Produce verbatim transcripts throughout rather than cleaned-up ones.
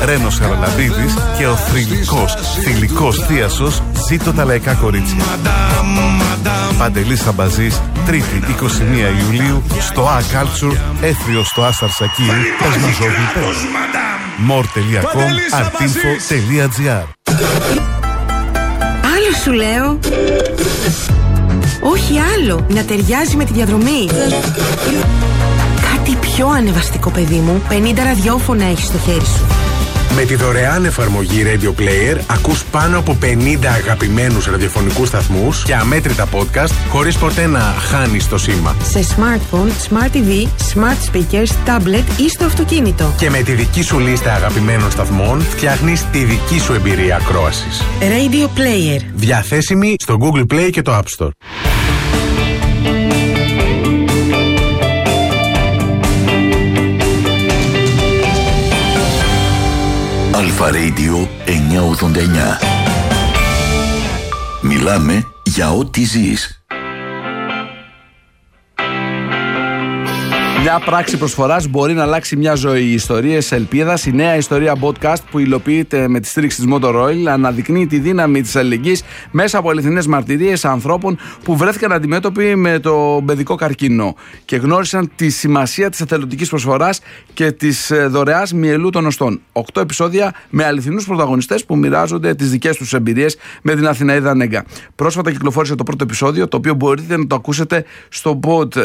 Ρένος Χαραλαμπίδης και ο θρυλικός, θηλυκός θίασος Ζήτω τα λαϊκά κορίτσια. Παντελής Αμπαζής, Τρίτη είκοσι μία Ιουλίου στο A-Culture, έθριο στο Άσταρ Σακίου, Πεσμαζόγλου πέντε. μορ τελεία κομ, αρτίνφο τελεία τζι άρ. Άλλο σου λέω. Όχι άλλο, να ταιριάζει με τη διαδρομή. Κάτι πιο ανεβαστικό, παιδί μου. πενήντα ραδιόφωνα έχεις στο χέρι σου. Με τη δωρεάν εφαρμογή Radio Player ακούς πάνω από πενήντα αγαπημένους ραδιοφωνικούς σταθμούς και αμέτρητα podcast χωρίς ποτέ να χάνεις το σήμα. Σε smartphone, smart τι βι, smart speakers, tablet ή στο αυτοκίνητο. Και με τη δική σου λίστα αγαπημένων σταθμών φτιάχνεις τη δική σου εμπειρία ακρόασης. Radio Player. Διαθέσιμη στο Google Play και το App Store. Αλφα Radio εννιακόσια ογδόντα εννιά. Μιλάμε για ό,τι ζεις. Μια πράξη προσφοράς μπορεί να αλλάξει μια ζωή. Ιστορίες ελπίδας, η νέα ιστορία podcast που υλοποιείται με τη στήριξη της Motor Oil, αναδεικνύει τη δύναμη της αλληλεγγύης μέσα από αληθινές μαρτυρίες ανθρώπων που βρέθηκαν αντιμέτωποι με το παιδικό καρκίνο και γνώρισαν τη σημασία της εθελοντικής προσφοράς και της δωρεάς μυελού των οστών. Οκτώ επεισόδια με αληθινούς πρωταγωνιστές που μοιράζονται τις δικές τους εμπειρίες με την Αθηναίδα Νέγκα. Πρόσφατα κυκλοφόρησε το πρώτο επεισόδιο, το οποίο μπορείτε να το ακούσετε στο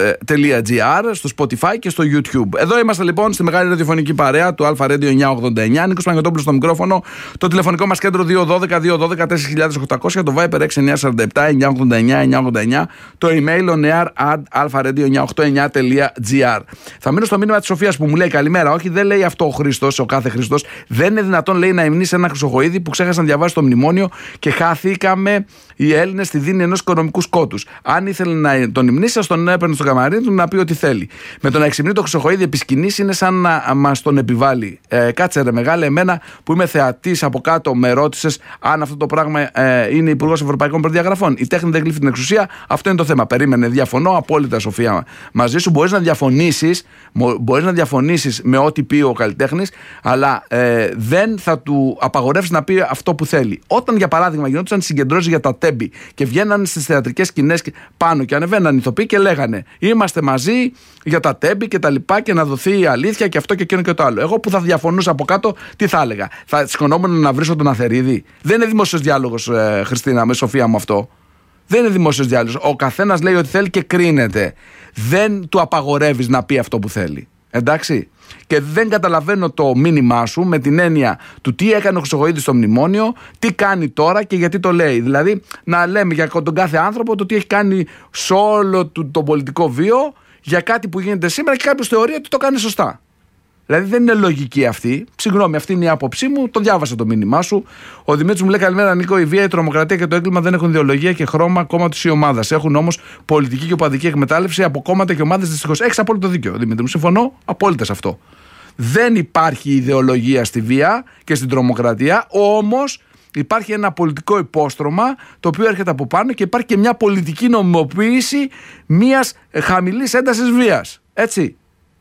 pod.gr, στο Spotify και στο YouTube. Εδώ είμαστε λοιπόν στη μεγάλη ραδιοφωνική παρέα του Αλφα Radio εννιακόσια ογδόντα εννιά. Νίκος Παναγιωτόπουλος στο μικρόφωνο. Το τηλεφωνικό μας κέντρο δύο ένα δύο δύο ένα δύο τέσσερα χιλιάδες οκτακόσια. Το Viber έξι εννιά τέσσερα επτά εννιακόσια ογδόντα εννιά εννιακόσια ογδόντα εννιά. Το email oneair at alpharadio εννιακόσια ογδόντα εννιά τελεία τζι άρ. Θα μείνω στο μήνυμα της Σοφίας που μου λέει καλημέρα. Όχι, δεν λέει αυτό ο Χρήστος, ο κάθε Χρήστος. Δεν είναι δυνατόν, λέει, να υμνήσει ένα χρυσοχοίδι που ξέχασαν να διαβάσει το μνημόνιο και χάθηκαμε οι Έλληνες στη δίνη ενός οικονομικού σκότους. Αν ήθελε να τον υμνήσει, ας τον έπαιρνε στο καμαρίνι του να πει ό,τι θέλει. Με το να εξυμνεί το Χρυσοχοίδη επί σκηνής είναι σαν να μας τον επιβάλλει. Ε, κάτσε ρε μεγάλε, εμένα που είμαι θεατής από κάτω, με ρώτησες αν αυτό το πράγμα ε, είναι υπουργός Ευρωπαϊκών Προδιαγραφών. Η τέχνη δεν γλύφει την εξουσία, αυτό είναι το θέμα. Περίμενε, διαφωνώ απόλυτα, Σοφία, μαζί σου. Μπορείς να διαφωνήσεις, μπορείς να διαφωνήσεις με ό,τι πει ο καλλιτέχνης, αλλά ε, δεν θα του απαγορεύσεις να πει αυτό που θέλει. Όταν, για παράδειγμα, γινόντουσαν συγκεντρώσεις για τα τέμπη και βγαίναν στις θεατρικές σκηνές πάνω και ανεβαίναν ηθοποιοί και λέγανε είμαστε μαζί για τα τέμπη και τα λοιπά και να δοθεί η αλήθεια και αυτό και εκείνο και το άλλο. Εγώ που θα διαφωνούσα από κάτω, τι θα έλεγα? Θα σηκωνόμουν να βρίσω τον Αθερίδη? Δεν είναι δημόσιος διάλογος, ε, Χριστίνα, με Σοφία μου αυτό. Δεν είναι δημόσιος διάλογος. Ο καθένας λέει ό,τι θέλει και κρίνεται. Δεν του απαγορεύεις να πει αυτό που θέλει. Εντάξει. Και δεν καταλαβαίνω το μήνυμά σου με την έννοια του τι έκανε ο Χρυσοχοίδης στο μνημόνιο, τι κάνει τώρα και γιατί το λέει. Δηλαδή, να λέμε για τον κάθε άνθρωπο το τι έχει κάνει σε όλο το πολιτικό βίο για κάτι που γίνεται σήμερα και κάποιος θεωρεί ότι το κάνει σωστά. Δηλαδή δεν είναι λογική αυτή. Συγγνώμη, αυτή είναι η άποψή μου. Το διάβασα το μήνυμά σου. Ο Δημήτρης μου λέει καλημέρα, Νίκο. Η βία, η τρομοκρατία και το έγκλημα δεν έχουν ιδεολογία και χρώμα κόμματος ή ομάδας. Έχουν όμως πολιτική και οπαδική εκμετάλλευση από κόμματα και ομάδες. Δυστυχώς. Έχεις απόλυτο δίκιο, Δημήτρη μου. Συμφωνώ απόλυτα σε αυτό. Δεν υπάρχει ιδεολογία στη βία και στην τρομοκρατία. Όμως υπάρχει ένα πολιτικό υπόστρωμα το οποίο έρχεται από πάνω και υπάρχει και μια πολιτική νομιμοποίηση μιας χαμηλής έντασης βίας. Έτσι.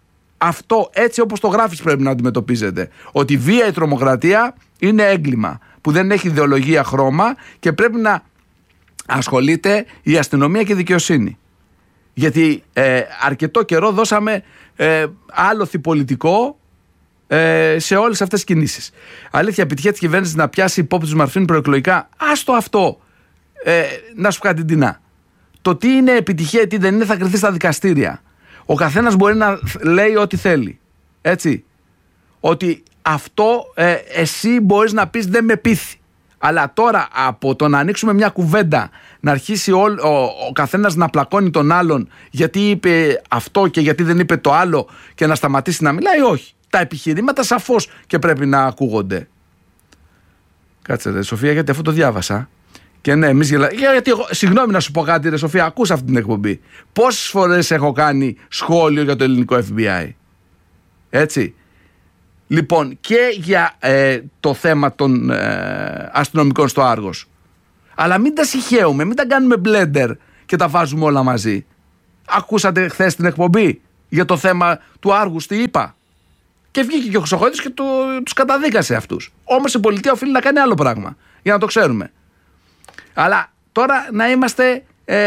Αυτό έτσι όπως το γράφεις πρέπει να αντιμετωπίζεται. Ότι η βία, η τρομοκρατία είναι έγκλημα που δεν έχει ιδεολογία, χρώμα και πρέπει να ασχολείται η αστυνομία και η δικαιοσύνη. Γιατί ε, αρκετό καιρό δώσαμε ε, άλοθη πολιτικό ε, σε όλες αυτές τις κινήσεις. Αλήθεια, επιτυχία της κυβέρνησης να πιάσει υπόψη τους Μαρφίν προεκλογικά. Άστο αυτό. Ε, να σου πω κάτι τινά. Το τι είναι επιτυχία ή τι δεν είναι θα κριθεί στα δικαστήρια. Ο καθένας μπορεί να λέει ό,τι θέλει. Έτσι. Ότι αυτό ε, εσύ μπορείς να πεις δεν με πείθει. Αλλά τώρα από το να ανοίξουμε μια κουβέντα, να αρχίσει ο, ο, ο καθένας να πλακώνει τον άλλον γιατί είπε αυτό και γιατί δεν είπε το άλλο και να σταματήσει να μιλάει, όχι. Τα επιχειρήματα σαφώς και πρέπει να ακούγονται. Κάτσε ρε Σοφία, γιατί αυτό το διάβασα. Και ναι, εμείς γελάμε. Γιατί εγώ, συγγνώμη να σου πω κάτι, ρε Σοφία, ακούς αυτή την εκπομπή. Πόσες φορές έχω κάνει σχόλιο για το ελληνικό εφ μπι άι. Έτσι. Λοιπόν, και για ε, το θέμα των ε, αστυνομικών στο Άργος. Αλλά μην τα συχαίουμε, μην τα κάνουμε μπλέντερ και τα βάζουμε όλα μαζί. Ακούσατε χθες την εκπομπή για το θέμα του Άργους, τι είπα? Και βγήκε και ο Χρυσοχοίδης και το, τους καταδίκασε αυτούς. Όμως η πολιτεία οφείλει να κάνει άλλο πράγμα. Για να το ξέρουμε. Αλλά τώρα να είμαστε.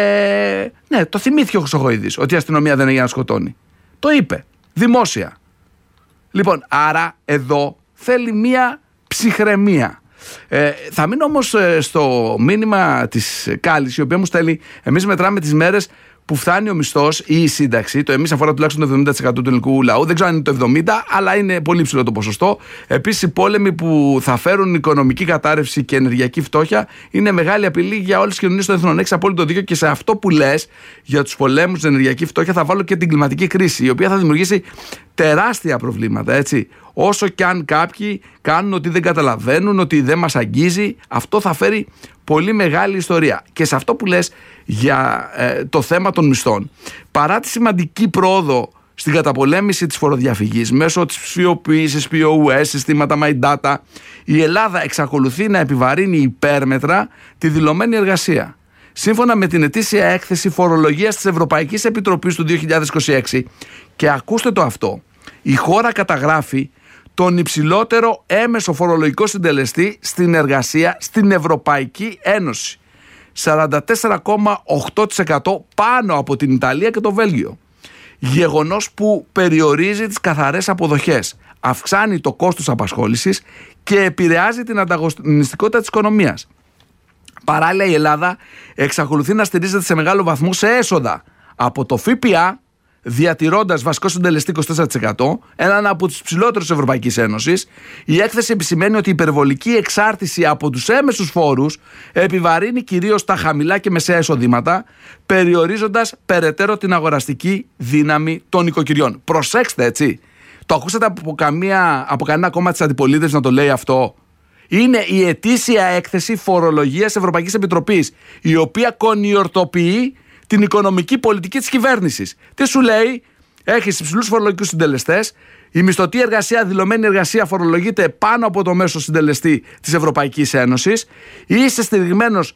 Ε, ναι, το θυμήθηκε ο Χρυσοχοίδης ότι η αστυνομία δεν είναι για να σκοτώνει. Το είπε. Δημόσια. Λοιπόν, άρα εδώ θέλει μία ψυχραιμία. Ε, θα μείνω όμως ε, στο μήνυμα της Κάλλης, η οποία μου στέλνει: εμείς μετράμε τις μέρες που φτάνει ο μισθός ή η σύνταξη. Το εμείς αφορά τουλάχιστον το εβδομήντα τοις εκατό του ελληνικού λαού. Δεν ξέρω αν είναι το εβδομήντα τοις εκατό, αλλά είναι πολύ ψηλό το ποσοστό. Επίσης, οι πόλεμοι που θα φέρουν οικονομική κατάρρευση και ενεργειακή φτώχεια είναι μεγάλη απειλή για όλες τις κοινωνίες των εθνών. Έχεις απόλυτο δίκιο και σε αυτό που λες για τους πολέμους, την ενεργειακή φτώχεια, θα βάλω και την κλιματική κρίση, η οποία θα δημιουργήσει τεράστια προβλήματα, έτσι. Όσο κι αν κάποιοι κάνουν ότι δεν καταλαβαίνουν, ότι δεν μας αγγίζει, αυτό θα φέρει πολύ μεγάλη ιστορία. Και σε αυτό που λες για ε, το θέμα των μισθών, παρά τη σημαντική πρόοδο στην καταπολέμηση της φοροδιαφυγής μέσω της ψηφιοποίησης, πι ο ες, συστήματα My Data, η Ελλάδα εξακολουθεί να επιβαρύνει υπέρμετρα τη δηλωμένη εργασία. Σύμφωνα με την ετήσια έκθεση φορολογίας της Ευρωπαϊκής Επιτροπής του δύο χιλιάδες είκοσι έξι, και ακούστε το αυτό, η χώρα καταγράφει τον υψηλότερο έμεσο φορολογικό συντελεστή στην εργασία στην Ευρωπαϊκή Ένωση. σαράντα τέσσερα κόμμα οκτώ τοις εκατό πάνω από την Ιταλία και το Βέλγιο. Γεγονός που περιορίζει τις καθαρές αποδοχές, αυξάνει το κόστος απασχόλησης και επηρεάζει την ανταγωνιστικότητα της οικονομίας. Παράλληλα, η Ελλάδα εξακολουθεί να στηρίζεται σε μεγάλο βαθμό σε έσοδα από το ΦΠΑ, διατηρώντας βασικό συντελεστή είκοσι τέσσερα τοις εκατό, έναν από τους ψηλότερους της Ευρωπαϊκής Ένωσης. Η έκθεση επισημαίνει ότι η υπερβολική εξάρτηση από τους έμεσους φόρους επιβαρύνει κυρίως τα χαμηλά και μεσαία εισοδήματα, περιορίζοντας περαιτέρω την αγοραστική δύναμη των οικοκυριών. Προσέξτε, έτσι. Το ακούσατε από, καμία, από κανένα κόμμα της αντιπολίτευσης να το λέει αυτό? Είναι η ετήσια έκθεση φορολογίας Ευρωπαϊκής Επιτροπής, η οποία κονιορτοποιεί την οικονομική πολιτική της κυβέρνησης. Τι σου λέει? Έχεις υψηλούς φορολογικούς συντελεστές, η μισθωτή εργασία, δηλωμένη εργασία φορολογείται πάνω από το μέσο συντελεστή της Ευρωπαϊκής Ένωσης, είσαι στηριγμένος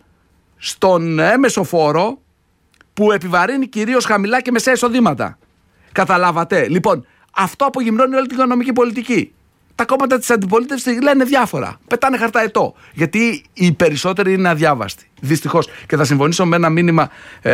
στον έμεσο φόρο που επιβαρύνει κυρίως χαμηλά και μεσαία εισοδήματα. Καταλάβατε? Λοιπόν, αυτό απογυμνώνει όλη την οικονομική πολιτική. Τα κόμματα της αντιπολίτευσης λένε διάφορα. Πετάνε χαρταετό. Γιατί οι περισσότεροι είναι αδιάβαστοι. Δυστυχώς. Και θα συμφωνήσω με ένα μήνυμα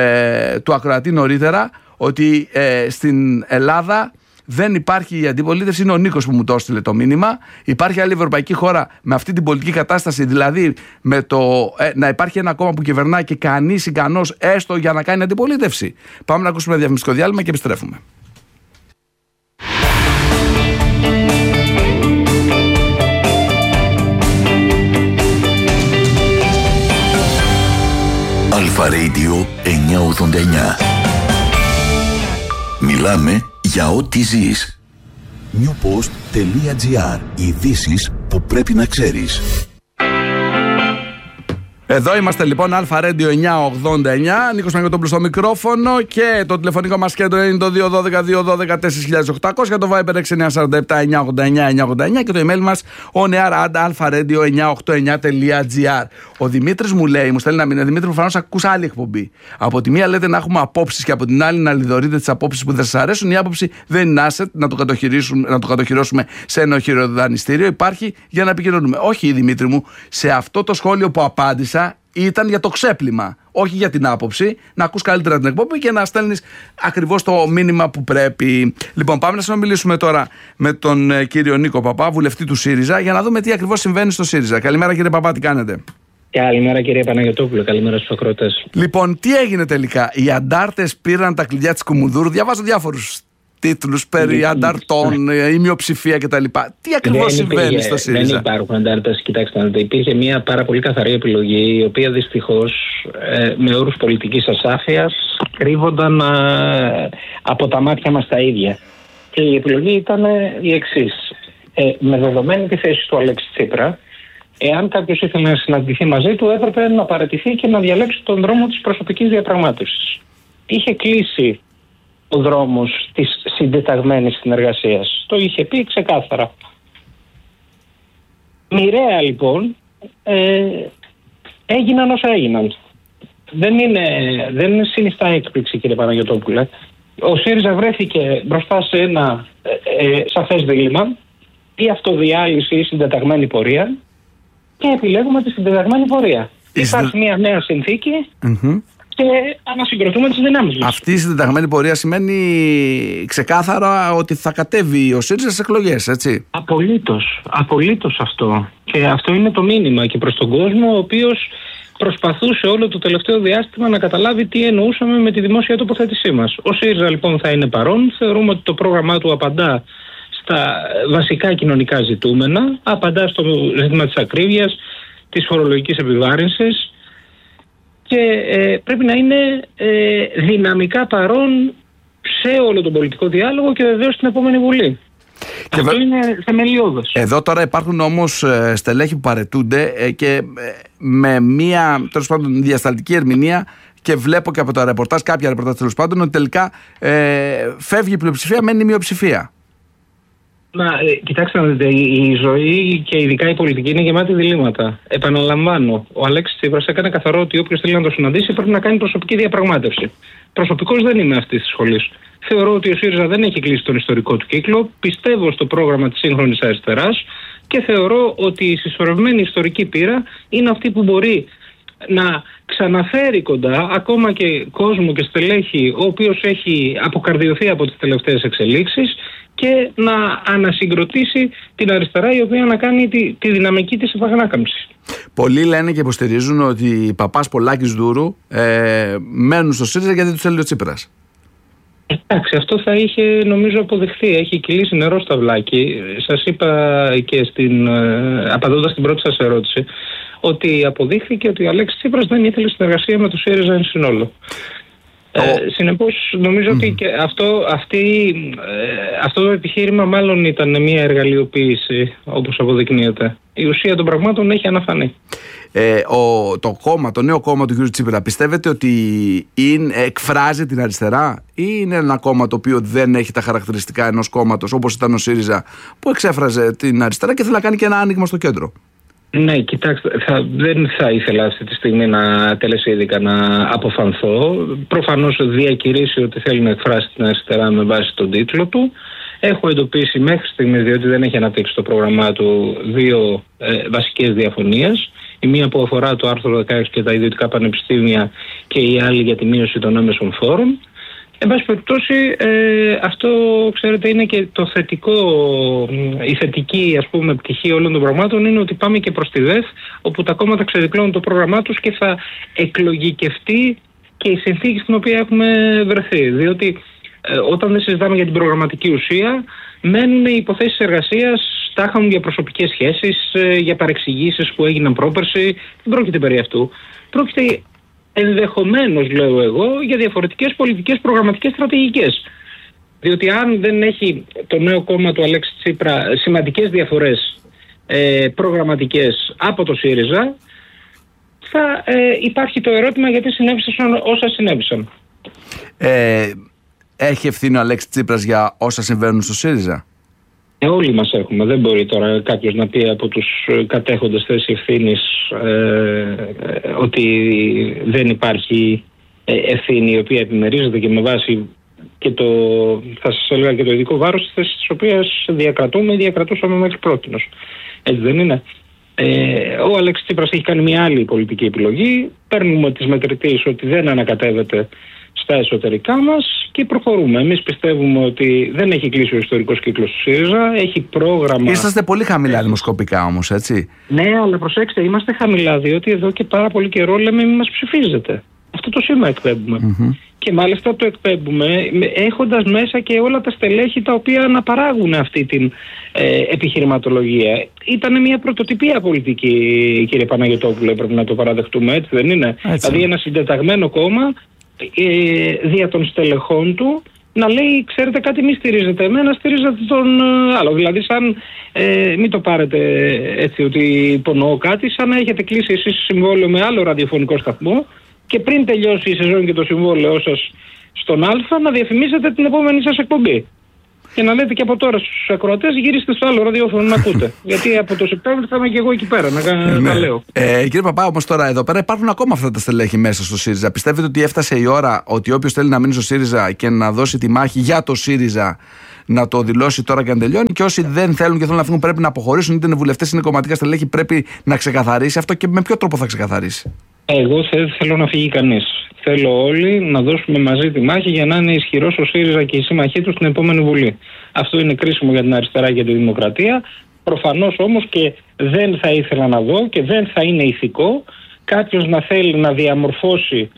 ε, του ακροατή νωρίτερα, ότι ε, στην Ελλάδα δεν υπάρχει η αντιπολίτευση. Είναι ο Νίκος που μου το έστειλε το μήνυμα. Υπάρχει άλλη ευρωπαϊκή χώρα με αυτή την πολιτική κατάσταση, δηλαδή με το ε, να υπάρχει ένα κόμμα που κυβερνάει και κανείς ικανός έστω για να κάνει αντιπολίτευση? Πάμε να ακούσουμε ένα διαφημιστικό διάλειμμα και επιστρέφουμε. Αλφα Radio εννιακόσια ογδόντα εννιά. Μιλάμε για ό,τι ζεις. newpost.gr. Ειδήσεις που πρέπει να ξέρεις. Εδώ είμαστε λοιπόν, Αλφα Radio εννιακόσια ογδόντα εννιά. Νίκος Παναγιωτόπουλος στο μικρόφωνο και το τηλεφωνικό μας κέντρο είναι το δύο ένα δύο δύο ένα δύο τέσσερα χιλιάδες οκτακόσια, το Viber έξι εννιά τέσσερα επτά εννιακόσια ογδόντα εννιά εννιακόσια ογδόντα εννιά και το email μας oneair at alfaradio εννιακόσια ογδόντα εννιά τελεία gr. Ο Δημήτρης μου λέει, μου στέλνει ένα μήνυμα: Δημήτρη, προφανώς ακούς άλλη εκπομπή. Από τη μία λέτε να έχουμε απόψεις και από την άλλη να λιδωρείτε τις απόψεις που δεν σας αρέσουν. Η άποψη δεν είναι asset να το κατοχυρώσουμε, να το κατοχυρώσουμε σε ένα οχυροδανιστήριο. Υπάρχει για να επικοινωνούμε. Όχι, Δημήτρη μου, σε αυτό το σχόλιο που απάντησα ήταν για το ξέπλυμα, όχι για την άποψη. Να ακούς καλύτερα την εκπομπή και να στέλνεις ακριβώς το μήνυμα που πρέπει. Λοιπόν, πάμε να συνομιλήσουμε τώρα με τον ε, κύριο Νίκο Παπά, βουλευτή του ΣΥΡΙΖΑ, για να δούμε τι ακριβώς συμβαίνει στο ΣΥΡΙΖΑ. Καλημέρα, κύριε Παπά, τι κάνετε? Καλημέρα, κύριε Παναγιωτόπουλο, καλημέρα στους ακροατές. Λοιπόν, τι έγινε τελικά? Οι αντάρτες πήραν τα κλειδιά της Κουμουνδούρου. Διαβάζω διάφορους τίτλους περί ανταρτών, η μειοψηφία κτλ. Τι ακριβώς συμβαίνει υπήρχε, στο ΣΥΡΙΖΑ? Δεν υπάρχουν αντάρτες. Κοιτάξτε, υπήρχε μια πάρα πολύ καθαρή επιλογή, η οποία δυστυχώς ε, με όρους πολιτικής ασάφειας κρύβονταν ε, από τα μάτια μας τα ίδια. Και η επιλογή ήταν η εξής. Ε, με δεδομένη τη θέση του Αλέξη Τσίπρα, εάν κάποιος ήθελε να συναντηθεί μαζί του, έπρεπε να παραιτηθεί και να διαλέξει τον δρόμο της προσωπικής διαπραγμάτευσης. Είχε κλείσει ο δρόμος της συντεταγμένης συνεργασίας. Το είχε πει ξεκάθαρα. Μοιραία λοιπόν ε, έγιναν όσα έγιναν. Δεν, είναι, δεν συνιστά έκπληξη, κύριε Παναγιωτόπουλε. Ο ΣΥΡΙΖΑ βρέθηκε μπροστά σε ένα ε, ε, σαφές δίλημμα. ή αυτοδιάλυση ή συντεταγμένη πορεία, και επιλέγουμε τη συντεταγμένη πορεία. Is Υπάρχει the... μια νέα συνθήκη mm-hmm. και ανασυγκροτούμε τις δυνάμεις μας. Αυτή η συντεταγμένη πορεία σημαίνει ξεκάθαρα ότι θα κατέβει ο ΣΥΡΙΖΑ στις εκλογές, έτσι? Απολύτως, απολύτως αυτό. Και αυτό είναι το μήνυμα και προς τον κόσμο, ο οποίος προσπαθούσε όλο το τελευταίο διάστημα να καταλάβει τι εννοούσαμε με τη δημόσια τοποθέτησή μας. Ο ΣΥΡΙΖΑ λοιπόν θα είναι παρόν. Θεωρούμε ότι το πρόγραμμά του απαντά στα βασικά κοινωνικά ζητούμενα, απαντά στο ζήτημα της ακρίβειας, της φορολογικής επιβάρυνσης, και ε, πρέπει να είναι ε, δυναμικά παρόν σε όλο τον πολιτικό διάλογο και βεβαίως στην επόμενη Βουλή. Και αυτό βε... είναι θεμελιώδες. Εδώ τώρα υπάρχουν όμως ε, στελέχη που παρετούνται ε, και ε, με μία τέλος πάντων διασταλτική ερμηνεία, και βλέπω και από τα ρεπορτάζ, κάποια ρεπορτάζ τέλος πάντων, ότι τελικά ε, φεύγει η πλειοψηφία, μένει η μειοψηφία. Μα, ε, κοιτάξτε να δείτε, η, η ζωή και ειδικά η πολιτική είναι γεμάτη διλήμματα. Επαναλαμβάνω, ο Αλέξης Τσίπρας έκανε καθαρό ότι όποιος θέλει να το συναντήσει πρέπει να κάνει προσωπική διαπραγμάτευση. Προσωπικός δεν είμαι αυτής της σχολής. Θεωρώ ότι ο ΣΥΡΙΖΑ δεν έχει κλείσει τον ιστορικό του κύκλο. Πιστεύω στο πρόγραμμα της σύγχρονης αριστεράς και θεωρώ ότι η συσσωρευμένη ιστορική πείρα είναι αυτή που μπορεί να ξαναφέρει κοντά ακόμα και κόσμο και στελέχη ο οποίος έχει αποκαρδιωθεί από τις τελευταίες εξελίξεις και να ανασυγκροτήσει την αριστερά, η οποία να κάνει τη, τη δυναμική της επανάκαμψης. Πολλοί λένε και υποστηρίζουν ότι οι Παπάς, Πολάκης, Δούρου ε, μένουν στο ΣΥΡΙΖΑ γιατί τους θέλει ο Τσίπρας. Εντάξει, αυτό θα είχε νομίζω αποδεχθεί. Έχει κυλήσει νερό στα βλάκι. Σας είπα και στην, απαντώντας την πρώτη σας ερώτηση, ότι αποδείχθηκε ότι ο Αλέξης Τσίπρας δεν ήθελε συνεργασία με το ΣΥΡΙΖΑ εν συνόλο. Oh. Ε, συνεπώς νομίζω mm. ότι και αυτό, αυτή, ε, αυτό το επιχείρημα μάλλον ήταν μια εργαλειοποίηση, όπως αποδεικνύεται. Η ουσία των πραγμάτων έχει αναφανεί. Ε, ο, το κόμμα, το νέο κόμμα του κ. Τσίπρα, πιστεύετε ότι είναι, εκφράζει την αριστερά, ή είναι ένα κόμμα το οποίο δεν έχει τα χαρακτηριστικά ενός κόμματος όπως ήταν ο ΣΥΡΙΖΑ, που εξέφραζε την αριστερά και θέλει να κάνει και ένα άνοιγμα στο κέντρο? Ναι, κοιτάξτε, θα, δεν θα ήθελα αυτή τη στιγμή να τελεσίδικα να αποφανθώ. Προφανώς διακηρύσει ότι θέλει να εκφράσει την αριστερά με βάση τον τίτλο του. Έχω εντοπίσει μέχρι στιγμή, διότι δεν έχει αναπτύξει το πρόγραμμά του, δύο ε, βασικές διαφωνίες. Η μία που αφορά το άρθρο δεκαέξι και τα ιδιωτικά πανεπιστήμια, και η άλλη για τη μείωση των έμεσων φόρων. Εν πάση περιπτώσει, ε, αυτό ξέρετε είναι και το θετικό, η θετική ας πούμε πτυχή όλων των πραγμάτων είναι ότι πάμε και προς τη ΔΕΘ, όπου τα κόμματα ξεδιπλώνουν το πρόγραμμά τους και θα εκλογικευτεί και η συνθήκη στην οποία έχουμε βρεθεί. Διότι ε, όταν δεν συζητάμε για την προγραμματική ουσία, μένουν οι υποθέσεις εργασίας, τάχαν για προσωπικές σχέσεις, ε, για παρεξηγήσεις που έγιναν πρόπερση. Δεν πρόκειται περί αυτού. Πρόκειται ενδεχομένως, λέω εγώ, για διαφορετικές πολιτικές προγραμματικές στρατηγικές. Διότι αν δεν έχει το νέο κόμμα του Αλέξη Τσίπρα σημαντικές διαφορές ε, προγραμματικές από το ΣΥΡΙΖΑ, θα ε, υπάρχει το ερώτημα γιατί συνέβησαν όσα συνέβησαν. Ε, έχει ευθύνη ο Αλέξης Τσίπρας για όσα συμβαίνουν στο ΣΥΡΙΖΑ? Ε, όλοι μας έχουμε. Δεν μπορεί τώρα κάποιος να πει από τους κατέχοντες θέση ευθύνης ε, ότι δεν υπάρχει ευθύνη η οποία επιμερίζεται και με βάση και το, θα σας έλεγα και το ειδικό βάρος της θέσης της οποίας διακρατούμε ή διακρατούσαμε μέχρι πρότινος. Έτσι δεν είναι? Ε, ο Αλέξης Τσίπρας έχει κάνει μια άλλη πολιτική επιλογή. Παίρνουμε τις μετρητήσεις ότι δεν ανακατεύεται στα εσωτερικά μας και προχωρούμε. Εμείς πιστεύουμε ότι δεν έχει κλείσει ο ιστορικός κύκλος του ΣΥΡΙΖΑ, έχει πρόγραμμα. Είσαστε πολύ χαμηλά δημοσκοπικά όμως, έτσι? Ναι, αλλά προσέξτε, είμαστε χαμηλά, διότι εδώ και πάρα πολύ καιρό λέμε μη μας ψηφίζετε. Αυτό το σήμα εκπέμπουμε. Mm-hmm. Και μάλιστα το εκπέμπουμε έχοντας μέσα και όλα τα στελέχη τα οποία αναπαράγουν αυτή την ε, επιχειρηματολογία. Ήταν μια πρωτοτυπία πολιτική, κύριε Παναγιωτόπουλε, πρέπει να το παραδεχτούμε, έτσι δεν είναι? Έτσι. Δηλαδή ένα συντεταγμένο κόμμα ε, δια των στελεχών του να λέει, ξέρετε κάτι, μη στηρίζετε εμένα, στηρίζετε τον άλλο. Δηλαδή σαν, ε, μην το πάρετε έτσι ότι υπονοώ κάτι, σαν να έχετε κλείσει εσείς συμβόλαιο με άλλο ραδιοφωνικό σταθμό και πριν τελειώσει η σεζόν και το συμβόλαιό σας στον Α, να διαφημίσετε την επόμενη σας εκπομπή. Και να λέτε και από τώρα στους ακροατές, γυρίστε στο άλλο ραδιόφωνο να ακούτε. Γιατί από το Σεπτέμβριο θα είμαι και εγώ εκεί πέρα, να τα ναι. λέω. Ε, κύριε Παπά, όμως τώρα εδώ πέρα υπάρχουν ακόμα αυτά τα στελέχη μέσα στο ΣΥΡΙΖΑ. Πιστεύετε ότι έφτασε η ώρα ότι όποιος θέλει να μείνει στο ΣΥΡΙΖΑ και να δώσει τη μάχη για το ΣΥΡΙΖΑ να το δηλώσει τώρα και να τελειώνει. Και όσοι δεν θέλουν και θέλουν να φύγουν πρέπει να αποχωρήσουν, είτε είναι βουλευτές είτε είναι κομματικά στελέχη, πρέπει να ξεκαθαρίσει αυτό. Και με ποιο τρόπο θα ξεκαθαρίσει? Εγώ δεν θέλω να φύγει κανείς. Θέλω όλοι να δώσουμε μαζί τη μάχη για να είναι ισχυρός ο ΣΥΡΙΖΑ και η σύμμαχοί του στην επόμενη Βουλή. Αυτό είναι κρίσιμο για την αριστερά και για τη δημοκρατία. Προφανώς όμως και δεν θα ήθελα να δω και δεν θα είναι ηθικό κάποιος να θέλει να διαμορφώσει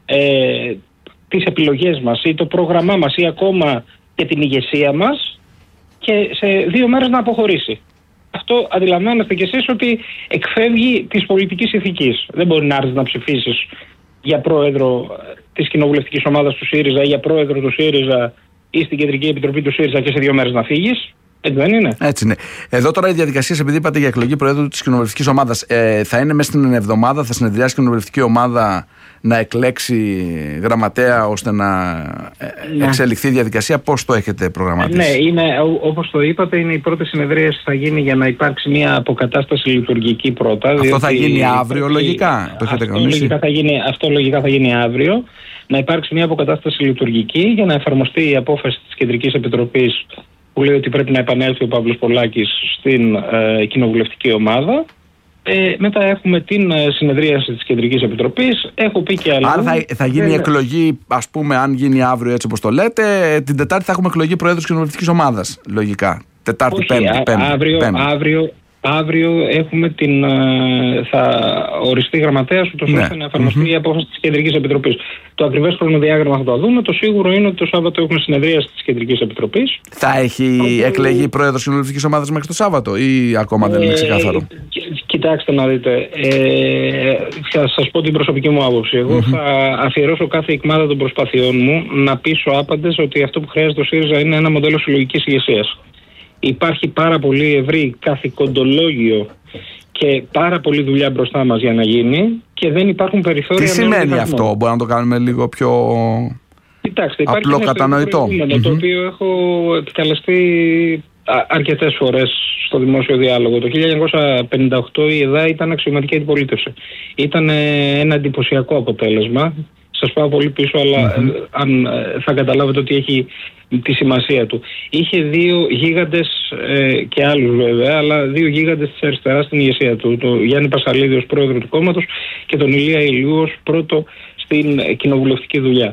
ε, τις επιλογές μας ή το πρόγραμμά μας ή ακόμα και την ηγεσία μας και σε δύο μέρες να αποχωρήσει. Αυτό αντιλαμβάνεστε κι εσείς ότι εκφεύγει της πολιτικής ηθικής. Δεν μπορεί να έρθεις να ψηφίσεις για πρόεδρο της κοινοβουλευτικής ομάδας του ΣΥΡΙΖΑ ή για πρόεδρο του ΣΥΡΙΖΑ ή στην Κεντρική Επιτροπή του ΣΥΡΙΖΑ και σε δύο μέρες να φύγεις. Έτσι δεν είναι? Έτσι είναι. Εδώ τώρα οι διαδικασίες, επειδή είπατε για εκλογή προέδρου της κοινοβουλευτικής ομάδας, ε, θα είναι μέσα στην εβδομάδα, θα συνεδριάσει η κοινοβουλευτική ομάδα να εκλέξει γραμματέα ώστε να ναι. εξελιχθεί η διαδικασία. Πώς το έχετε προγραμματίσει? Ναι, είναι, όπως το είπατε, είναι η πρώτη συνεδρία που θα γίνει για να υπάρξει μια αποκατάσταση λειτουργική πρώτα. Αυτό διότι θα γίνει αύριο η, λογικά? Το έχετε αυτό, λογικά θα γίνει, αυτό λογικά θα γίνει αύριο. Να υπάρξει μια αποκατάσταση λειτουργική για να εφαρμοστεί η απόφαση της Κεντρικής Επιτροπής που λέει ότι πρέπει να επανέλθει ο Παύλος Πολάκης στην ε, κοινοβουλευτική ομάδα. Ε, μετά έχουμε την ε, συνεδρίαση της Κεντρικής Επιτροπής. Έχω πει και άλλα. Άρα θα, θα γίνει ε, εκλογή, ας πούμε, αν γίνει αύριο έτσι όπως το λέτε, την Τετάρτη θα έχουμε εκλογή Προέδρου της Κοινοβουλευτικής Ομάδας. Λογικά. Τετάρτη, όχι, Πέμπτη, α, πέμπτη, αύριο, πέμπτη. Αύριο, αύριο έχουμε την. Ε, θα οριστεί γραμματέας ούτως ναι. ώστε να εφαρμοστεί mm-hmm. η απόφαση της Κεντρικής Επιτροπής. Το ακριβές χρονοδιάγραμμα θα το δούμε. Το σίγουρο είναι ότι το Σάββατο έχουμε συνεδρίαση της Κεντρικής Επιτροπής. Θα έχει ε, εκλεγεί Πρόεδρος της Κοινοβουλευτικής Ομάδας μέχρι το Σάββατο ή ακόμα ε, δεν είναι ξεκάθαρο? Ε, κοιτάξτε να δείτε. Ε, θα σας πω την προσωπική μου άποψη. Εγώ mm-hmm. θα αφιερώσω κάθε εκμάδα των προσπαθειών μου να πείσω άπαντες ότι αυτό που χρειάζεται το ΣΥΡΙΖΑ είναι ένα μοντέλο συλλογικής ηγεσίας. Υπάρχει πάρα πολύ ευρύ καθηκοντολόγιο και πάρα πολλή δουλειά μπροστά μας για να γίνει και δεν υπάρχουν περιθώρια. Τι σημαίνει αυτό? Μπορεί να το κάνουμε λίγο πιο Κοιτάξτε, απλό ένα κατανοητό? Mm-hmm. Το οποίο έχω επικαλεστεί αρκετές φορές στο δημόσιο διάλογο. Το χίλια εννιακόσια πενήντα οκτώ η ΕΔΑ ήταν αξιωματική αντιπολίτευση. Ήταν ένα εντυπωσιακό αποτέλεσμα. Σας πάω πολύ πίσω, αλλά mm-hmm. ε, αν ε, θα καταλάβετε ότι έχει τη σημασία του. Είχε δύο γίγαντες ε, και άλλους βέβαια, αλλά δύο γίγαντες της αριστεράς στην ηγεσία του. Τον Γιάννη Πασαλίδη ως πρόεδρο του κόμματος και τον Ηλία Ηλιού ως πρώτο στην ε, κοινοβουλευτική δουλειά.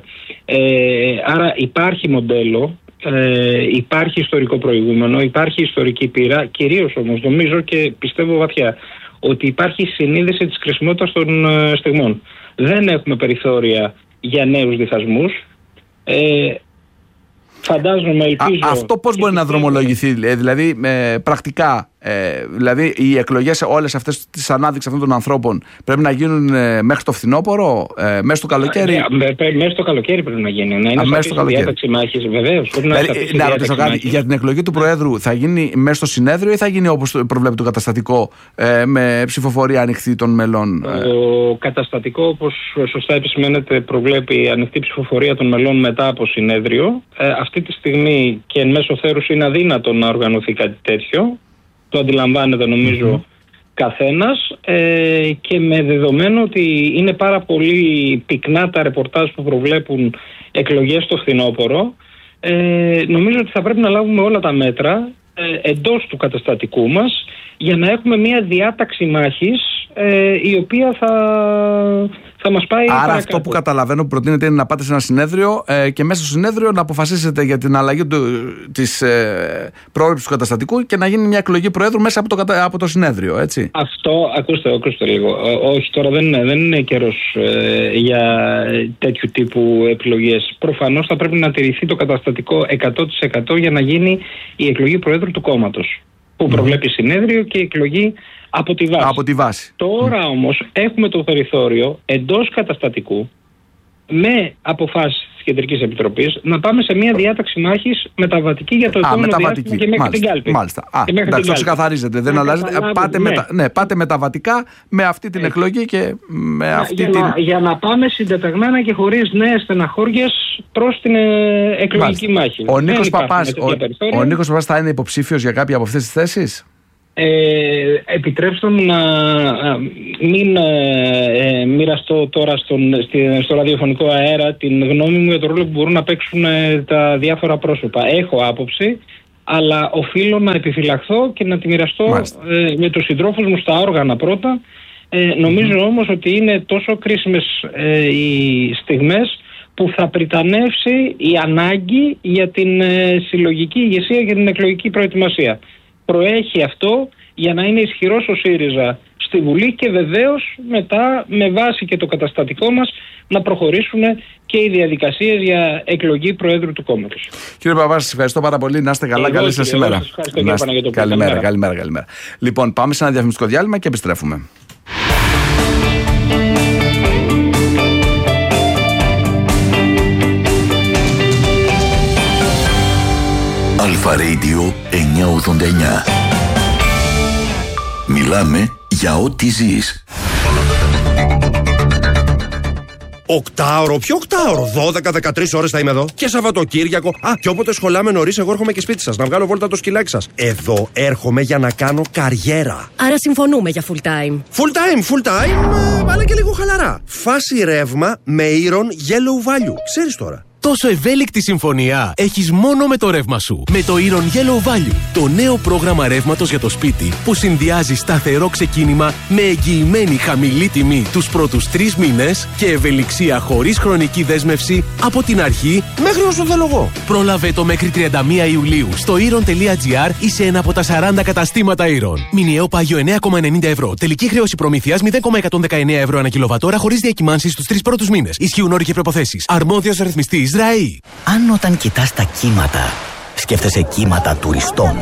Ε, άρα υπάρχει μοντέλο, ε, υπάρχει ιστορικό προηγούμενο, υπάρχει ιστορική πείρα, κυρίως όμως νομίζω και πιστεύω βαθιά ότι υπάρχει συνείδηση της κρισιμότητας των ε, στιγμών. Δεν έχουμε περιθώρια για νέους διχασμούς. Ε, φαντάζομαι, ελπίζω... Α, αυτό πώς μπορεί να δρομολογηθεί, δηλαδή ε, πρακτικά, ε, δηλαδή οι εκλογές όλες αυτές τις ανάδειξης αυτών των ανθρώπων πρέπει να γίνουν ε, μέχρι το φθινόπωρο, ε, μέσα στο καλοκαίρι? Ε, μέσα στο καλοκαίρι πρέπει να γίνει. Να είναι Α, μέσα στο διάταξη μάχης, βεβαίως. Δηλαδή, να ρωτήσω κάτι, για την εκλογή του Προέδρου θα γίνει μέσα στο συνέδριο ή θα γίνει όπως προβλέπει το καταστατικό, ε, με ψηφοφορία ανοιχτή των μελών? Το καταστατικό, όπως σωστά επισημαίνεται, προβλέπει ανοιχτή ψηφοφορία των μελών μετά από συνέδριο. Ε, αυτή τη στιγμή και εν μέσω θέρους είναι αδύνατο να οργανωθεί κάτι τέτοιο. Το αντιλαμβάνεται νομίζω mm-hmm. καθένας ε, και με δεδομένο ότι είναι πάρα πολύ πυκνά τα ρεπορτάζ που προβλέπουν εκλογές στο φθινόπωρο, ε, νομίζω ότι θα πρέπει να λάβουμε όλα τα μέτρα ε, εντός του καταστατικού μας για να έχουμε μια διάταξη μάχης ε, η οποία θα, θα μας πάει. Άρα παρακάτω. Αυτό που καταλαβαίνω που προτείνεται είναι να πάτε σε ένα συνέδριο ε, και μέσα στο συνέδριο να αποφασίσετε για την αλλαγή του, της ε, πρόληψης του καταστατικού και να γίνει μια εκλογή Προέδρου μέσα από το, από το συνέδριο, έτσι? Αυτό, ακούστε, ακούστε λίγο. Ό, όχι, τώρα δεν είναι, δεν είναι καιρός ε, για τέτοιου τύπου επιλογές. Προφανώς θα πρέπει να τηρηθεί το καταστατικό εκατό τοις εκατό για να γίνει η εκλογή Προέδρου του κόμματος, που προβλέπει συνέδριο και εκλογή από τη βάση. Από τη βάση. Τώρα mm. όμως έχουμε το περιθώριο εντός καταστατικού με αποφάσεις της Κεντρικής Επιτροπής να πάμε σε μια διάταξη μάχης μεταβατική για το επόμενο διάστημα και μέχρι μάλιστα, την κάλπη. Μάλιστα. Α, εντάξει, το ξεκαθαρίζετε. Δεν αλλάζετε. Πάτε, ναι. Μετα, ναι, πάτε μεταβατικά με αυτή την Έτσι. εκλογή και με αυτή για την... Να, για να πάμε συντεταγμένα και χωρίς νέες στεναχώριες προς την ε, εκλογική Μάλιστα. μάχη. Ο Νίκος Παπάς, ο, ο Νίκος Παπάς θα είναι υποψήφιος για κάποια από αυτές τις θέσεις? Ε, επιτρέψτε μου να μην ε, μοιραστώ τώρα στον, στη, στο ραδιοφωνικό αέρα την γνώμη μου για το ρόλο που μπορούν να παίξουν ε, τα διάφορα πρόσωπα. Έχω άποψη, αλλά οφείλω να επιφυλαχθώ και να τη μοιραστώ ε, με τους συντρόφους μου στα όργανα πρώτα. Ε, νομίζω mm-hmm. όμως ότι είναι τόσο κρίσιμες ε, οι στιγμές που θα πριτανεύσει η ανάγκη για την ε, συλλογική ηγεσία και την εκλογική προετοιμασία. Προέχει αυτό για να είναι ισχυρός ο ΣΥΡΙΖΑ στη Βουλή και βεβαίως μετά με βάση και το καταστατικό μας να προχωρήσουν και οι διαδικασίες για εκλογή Προέδρου του κόμματος. Κύριε Παπά, σας ευχαριστώ πάρα πολύ. Να είστε καλά. Καλή σας ημέρα. Καλημέρα, καλημέρα, καλημέρα, καλημέρα. Λοιπόν, πάμε σε ένα διαφημιστικό διάλειμμα και επιστρέφουμε. Αλφα Radio εννιακόσια ογδόντα εννιά. Μιλάμε για ό,τι ζεις. Οκτάωρο, ποιο οκτάωρο? δώδεκα με δεκατρείς ώρες θα είμαι εδώ. Και Σαββατοκύριακο. Α, και όποτε σχολάμε νωρίς, εγώ έρχομαι και σπίτι σας να βγάλω βόλτα το σκυλάκι σας. Εδώ έρχομαι για να κάνω καριέρα. Άρα συμφωνούμε για full time. Full time, full time, αλλά και λίγο χαλαρά. Φάση ρεύμα με Iron Yellow Value. Ξέρεις τώρα. Τόσο ευέλικτη συμφωνία έχεις μόνο με το ρεύμα σου. Με το Iron Yellow Value, το νέο πρόγραμμα ρεύματος για το σπίτι που συνδυάζει σταθερό ξεκίνημα με εγγυημένη χαμηλή τιμή τους πρώτους τρεις μήνες και ευελιξία χωρίς χρονική δέσμευση από την αρχή μέχρι όσο θέλω εγώ. Πρόλαβε το μέχρι τριάντα μία Ιουλίου στο iron τελεία gr ή σε ένα από τα σαράντα καταστήματα Iron. Μηνιαίο πάγιο εννέα κόμμα ενενήντα ευρώ. Τελική χρέωση προμήθειας μηδέν κόμμα εκατόν δεκαεννέα ευρώ ανά κιλοβατόρα χωρίς διακυμάνσεις στους τρεις πρώτους μήνες. Ισχύουν όροι και προϋποθέσεις. Αρμόδιος ρυθμιστής. Αν όταν κοιτάς τα κύματα, σκέφτεσαι κύματα τουριστών.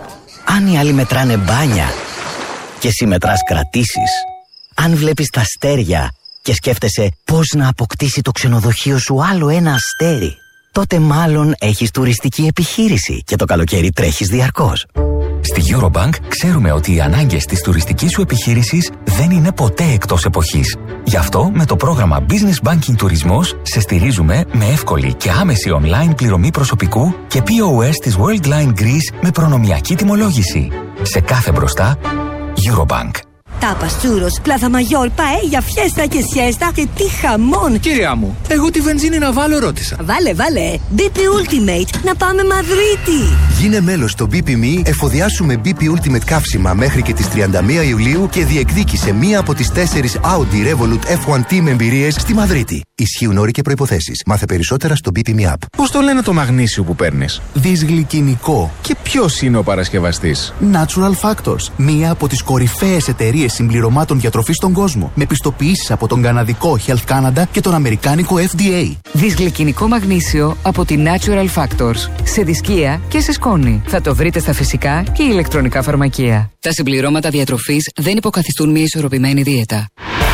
Αν οι άλλοι μετράνε μπάνια και εσύ μετράς κρατήσεις. Αν βλέπεις τα αστέρια και σκέφτεσαι πώς να αποκτήσει το ξενοδοχείο σου άλλο ένα αστέρι, τότε μάλλον έχεις τουριστική επιχείρηση και το καλοκαίρι τρέχεις διαρκώς. Στη Eurobank ξέρουμε ότι οι ανάγκες της τουριστικής σου επιχείρησης δεν είναι ποτέ εκτός εποχής. Γι' αυτό με το πρόγραμμα Business Banking Τουρισμός σε στηρίζουμε με εύκολη και άμεση online πληρωμή προσωπικού και πι ο ες της Worldline Greece με προνομιακή τιμολόγηση. Σε κάθε μπροστά, Eurobank. Τάπας, τσούρος, πλάθα μαγιόρ, παέλια, φιέστα και σιέστα και τι χαμόν! Κυρία μου, εγώ τη βενζίνη να βάλω ρώτησα. Βάλε, βάλε! μπι πι Ultimate, να πάμε Μαδρίτη! Γίνε μέλος στο μπι πι Me, εφοδιάσουμε μπι πι Ultimate καύσιμα μέχρι και τις τριάντα μία Ιουλίου και διεκδίκησε μία από τις τέσσερις Audi Revolut εφ ουάν Team εμπειρίες στη Μαδρίτη. Ισχύουν όροι και προϋποθέσεις. Μάθε περισσότερα στο μπι πι Me App. Πώς το λένε το μαγνήσιο που παίρνεις? Δυσγλυκινικό. Και ποιος είναι ο παρασκευαστής? Natural Factors. Μία από τις κορυφαίες εταιρείες συμπληρωμάτων διατροφής στον κόσμο. Με πιστοποιήσεις από τον καναδικό Health Canada και τον αμερικάνικο εφ ντι έι. Δυσγλυκινικό μαγνήσιο από τη Natural Factors. Σε δισκία και σε σκόνη. Θα το βρείτε στα φυσικά και ηλεκτρονικά φαρμακεία. Τα συμπληρώματα διατροφής δεν υποκαθιστούν μια ισορροπημένη δίαιτα.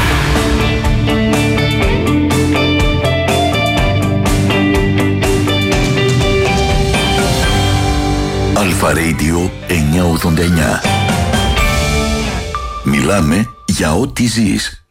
Αλφα Radio εννιακόσια ογδόντα εννιά. Μιλάμε για ό,τι ζεις.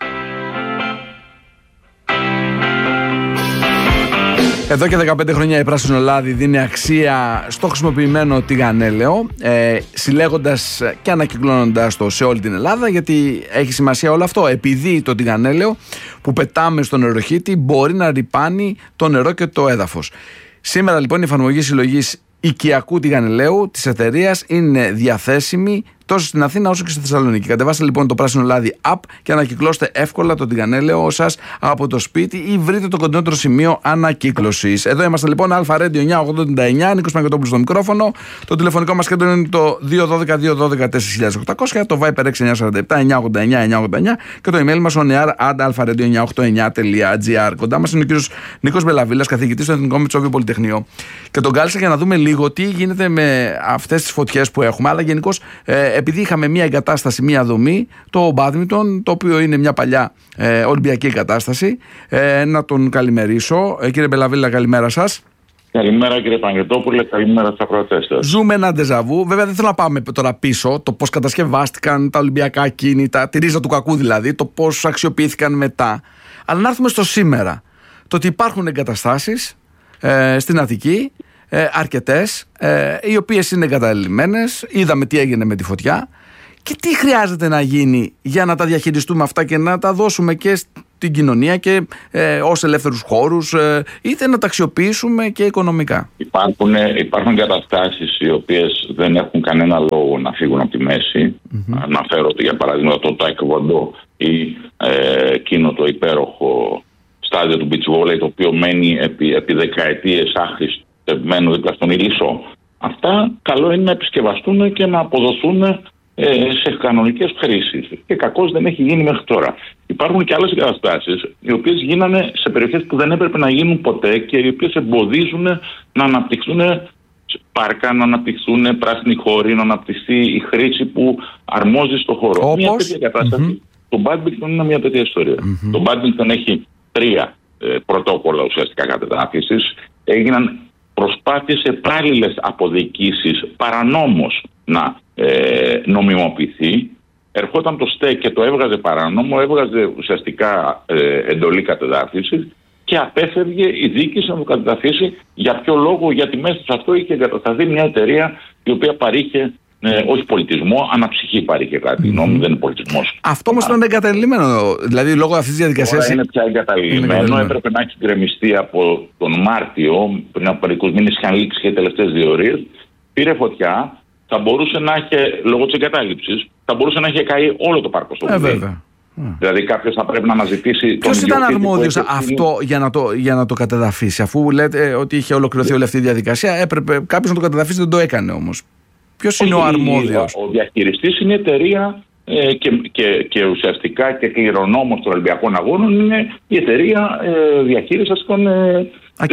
Εδώ και δεκαπέντε χρόνια η Πράσινο Λάδι δίνει αξία στο χρησιμοποιημένο τηγανέλαιο, ε, συλλέγοντας και ανακυκλώνοντας το σε όλη την Ελλάδα, γιατί έχει σημασία όλο αυτό, επειδή το τηγανέλαιο που πετάμε στον νεροχύτη μπορεί να ρυπάνει το νερό και το έδαφος. Σήμερα λοιπόν η εφαρμογή συλλογής οικιακού τηγανελαίου της εταιρείας είναι διαθέσιμη τόσο στην Αθήνα όσο και στη Θεσσαλονίκη. Κατεβάστε λοιπόν το Πράσινο Λάδι app και ανακυκλώστε εύκολα το τηγανέλαιο σας από το σπίτι ή βρείτε το κοντινότερο σημείο ανακύκλωσης. Εδώ είμαστε λοιπόν, Αλφα Radio εννιακόσια ογδόντα εννιά, Νίκος Παγκοτόπουλος στο μικρόφωνο. Το τηλεφωνικό μας κέντρο είναι το δύο ένα δύο δύο ένα δύο τέσσερα οκτώ μηδέν μηδέν, το Viper έξι εννιά τέσσερα επτά εννιακόσια ογδόντα εννιά εννιακόσια ογδόντα εννιά και το email μας on air at alpha radio εννιακόσια ογδόντα εννιά τελεία gr. Κοντά μας είναι ο κύριος Νίκος Μπελαβίλας, καθηγητής στο Εθνικό Μετσόβιο Πολυτεχνείο. Και τον κάλεσα για να δούμε λίγο τι γίνεται με αυτές τις φωτιές που έχουμε. Αλλά γενικώς, ε, επειδή είχαμε μια εγκατάσταση, μια δομή, το μπάντμιντον, το οποίο είναι μια παλιά ε, Ολυμπιακή εγκατάσταση, ε, να τον καλημερίσω. Ε, κύριε Μπελαβίλα, καλημέρα σας. Καλημέρα κύριε Παγκοτόπουλε, καλημέρα στους ακροατές σας. Ζούμε ένα ντεζαβού. Βέβαια δεν θέλω να πάμε τώρα πίσω, το πώς κατασκευάστηκαν τα Ολυμπιακά κίνητα, τη ρίζα του κακού δηλαδή, το πώς αξιοποιήθηκαν μετά. Αλλά να έρθουμε στο σήμερα. Το ότι υπάρχουν εγκαταστάσεις ε, στην Αττική, ε, αρκετές, ε, οι οποίες είναι εγκαταλειμμένες. Είδαμε τι έγινε με τη φωτιά. Και τι χρειάζεται να γίνει για να τα διαχειριστούμε αυτά και να τα δώσουμε και στην κοινωνία και ε, ως ελεύθερους χώρους, ε, είτε να τα αξιοποιήσουμε και οικονομικά. Υπάρχουν, υπάρχουν καταστάσεις οι οποίες δεν έχουν κανένα λόγο να φύγουν από τη μέση. Mm-hmm. Αναφέρω για παράδειγμα το Taekwondo ή ε, εκείνο το υπέροχο στάδιο του beach volley, το οποίο μένει επί, επί δεκαετίες άχρηστευμένο δίπλα στον Ηλισσό. Αυτά καλό είναι να επισκευαστούν και να αποδοθούν ε, σε κανονικές χρήσεις. Και κακώς δεν έχει γίνει μέχρι τώρα. Υπάρχουν και άλλες εγκαταστάσεις οι οποίες γίνανε σε περιοχές που δεν έπρεπε να γίνουν ποτέ και οι οποίες εμποδίζουν να αναπτυχθούν πάρκα, να αναπτυχθούν πράσινοι χώροι, να αναπτυχθεί η χρήση που αρμόζει στο χώρο. Όπως? Μια τέτοια κατάσταση. Mm-hmm. Το μπάντμιντον είναι μια τέτοια ιστορία. Mm-hmm. Το μπάντμιντον έχει τρία ε, πρωτόκολλα ουσιαστικά κατεδάφισης. Έγιναν προσπάθειες σε παράλληλες αποδικήσεις παρανόμως να ε, νομιμοποιηθεί. Ερχόταν το ΣΤΕ και το έβγαζε παράνομο, έβγαζε ουσιαστικά ε, εντολή κατεδάφισης και απέφευγε η δίκηση να το κατεδαφίσει. Για ποιο λόγο? Γιατί μέσα σε αυτό είχε εγκατασταθεί μια εταιρεία η οποία παρήχε ε, όχι πολιτισμό, αναψυχή παρήχε κάτι. Mm-hmm. Νόμου, δεν είναι πολιτισμός. Αυτό όμως ήταν εγκαταλειμμένο. Δηλαδή λόγω αυτής της διαδικασίας. Τώρα είναι πια εγκαταλειμμένο. Έπρεπε να έχει γκρεμιστεί από τον Μάρτιο, πριν από μερικούς μήνες είχαν λήξει και οι τελευταίες διορίες. Πήρε φωτιά. Θα μπορούσε να έχει, λόγω της εγκατάλειψης, θα μπορούσε να έχει καεί όλο το πάρκο στο Βουλή. Ε, δηλαδή κάποιος θα πρέπει να αναζητήσει. Ποιος ήταν αρμόδιος αυτό για να, το, για να το κατεδαφίσει? Αφού λέτε ότι είχε ολοκληρωθεί όλη αυτή η διαδικασία, έπρεπε κάποιος να το κατεδαφίσει, δεν το έκανε όμως. Ποιος είναι ο αρμόδιος? Ο διαχειριστής είναι η εταιρεία ε, και, και, και ουσιαστικά και κληρονόμος των Ολυμπιακών Αγώνων είναι η εταιρεία ε, διαχείρισης των ε,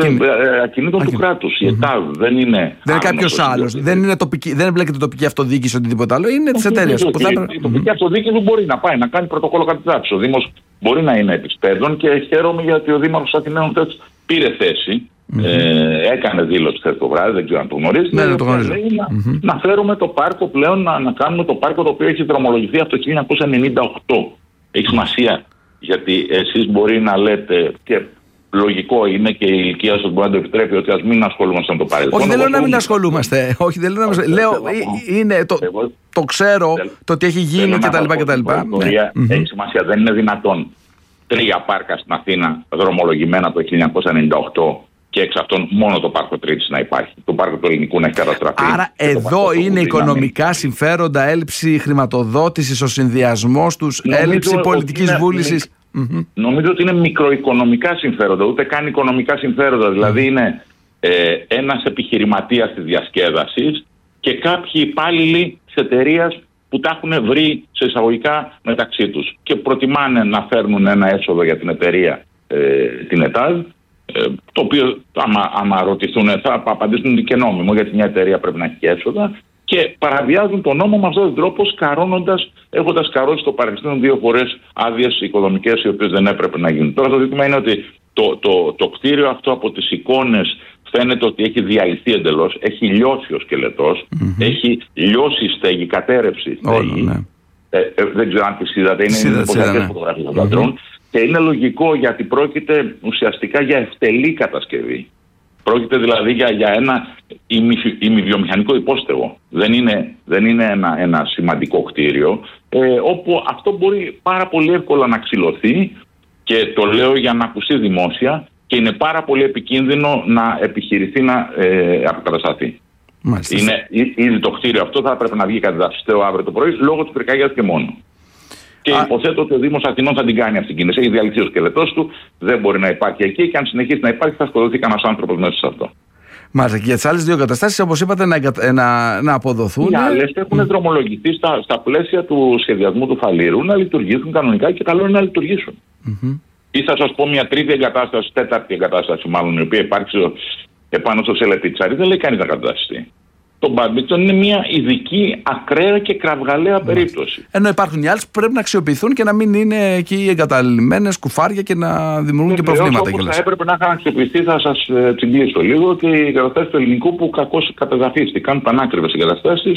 ακινήτων του κράτους. Η ΕΤΑΒ δεν είναι. Δεν είναι κάποιος άλλος. Δεν, είναι τοπική, δεν εμπλέκεται τοπική αυτοδιοίκηση ή οτιδήποτε άλλο. Είναι της εταιρείας. Η, η τοπική αυτοδιοίκηση μπορεί να πάει να κάνει πρωτοκόλλο κατεδάφισης. Ο Δήμος μπορεί να είναι επισπέδων και χαίρομαι γιατί ο Δήμαρχος Αθηναίων πήρε θέση. Mm-hmm. Ε, έκανε δήλωση χθες το βράδυ, δεν ξέρω αν το γνωρίζετε. Ναι, το γνωρίζω. Λέει, να, mm-hmm. να φέρουμε το πάρκο πλέον, να, να κάνουμε το πάρκο το οποίο έχει δρομολογηθεί από το χίλια εννιακόσια ενενήντα οκτώ. Έχει σημασία γιατί εσείς μπορεί να λέτε και λογικό είναι και η ηλικία σας μπορεί να το επιτρέπει ότι ας μην ασχολούμαστε με το παρελθόν. Όχι, δεν λέω να μην ασχολούμαστε. Όχι, δεν λέω να μην Λέω, είναι το, το ξέρω, το τι έχει γίνει κτλ. Έχει σημασία, δεν είναι δυνατόν τρία πάρκα στην Αθήνα δρομολογημένα το χίλια εννιακόσια ενενήντα οκτώ και εξ αυτών μόνο το πάρκο Τρίτης να υπάρχει. Το πάρκο του Ελληνικού να έχει καταστραφεί. Άρα εδώ είναι οικονομικά συμφέροντα, έλλειψη χρηματοδότησης, ο συνδυασμός τους, έλλειψη πολιτικής βούλησης. Mm-hmm. Νομίζω ότι είναι μικροοικονομικά συμφέροντα, ούτε καν οικονομικά συμφέροντα. Mm-hmm. Δηλαδή είναι ε, ένας επιχειρηματίας της διασκέδασης και κάποιοι υπάλληλοι της εταιρείας που τα έχουν βρει σε εισαγωγικά μεταξύ τους και προτιμάνε να φέρνουν ένα έσοδο για την εταιρεία, ε, την ΕΤΑΔ, ε, το οποίο άμα, άμα ρωτηθούν θα απαντήσουν και νόμιμο, γιατί μια εταιρεία πρέπει να έχει και έσοδα, και παραβιάζουν τον νόμο με αυτόν τον τρόπο, σκαρώνοντας, έχοντας καρώσει το παρελθόν δύο φορές άδειες οικοδομικές οι οποίες δεν έπρεπε να γίνουν. Τώρα το ζήτημα είναι ότι το, το, το κτίριο αυτό από τις εικόνες φαίνεται ότι έχει διαλυθεί εντελώς, έχει λιώσει ο σκελετός, mm-hmm. έχει λιώσει η στέγη, κατέρευση η στέγη. Ναι. Ε, ε, δεν ξέρω αν τις είδατε, είναι πολλές φωτογραφίες των πατρών. Και είναι λογικό γιατί πρόκειται ουσιαστικά για ευτελή κατασκευή. Πρόκειται δηλαδή για, για ένα ημιβιομηχανικό υπόστεγο. Δεν είναι, δεν είναι ένα, ένα σημαντικό κτίριο, ε, όπου αυτό μπορεί πάρα πολύ εύκολα να ξυλωθεί, και το λέω για να ακουστεί δημόσια, και είναι πάρα πολύ επικίνδυνο να επιχειρηθεί να ε, αποκατασταθεί. Είναι, ήδη το κτίριο αυτό θα πρέπει να βγει κατεδαφιστέο αύριο το πρωί λόγω της πυρκαγιάς και μόνο. Και Α... υποθέτω ότι ο Δήμος Αθηνών θα την κάνει αυτή την κίνηση. Έχει διαλυθεί ο σκελετός του, δεν μπορεί να υπάρχει εκεί, και αν συνεχίσει να υπάρχει θα σκοτωθεί κανένας άνθρωπος μέσα σε αυτό. Μάλιστα. Και για τις άλλες δύο καταστάσεις, όπως είπατε, να, να, να αποδοθούν. Οι άλλες έχουν mm. δρομολογηθεί στα, στα πλαίσια του σχεδιασμού του Φαλήρου να λειτουργήσουν κανονικά, και καλό είναι να λειτουργήσουν. Mm-hmm. Ή θα σας πω μια τρίτη εγκατάσταση, τέταρτη εγκατάσταση μάλλον, η οποία υπάρχει επάνω στο Σελετιτσάρι, δεν λέει κανείς να κατασταθεί. Το μπάντμιντον είναι μια ειδική, ακραία και κραυγαλαία περίπτωση. Ενώ υπάρχουν οι άλλες που πρέπει να αξιοποιηθούν και να μην είναι εκεί εγκαταλειμμένες κουφάρια και να δημιουργούν και προβλήματα. Όπως θα έπρεπε να είχαν αξιοποιηθεί, θα σας τσιγκλίσω λίγο, και οι εγκαταστάσεις του Ελληνικού που κακώς κατεδαφίστηκαν, πανάκριβες εγκαταστάσεις,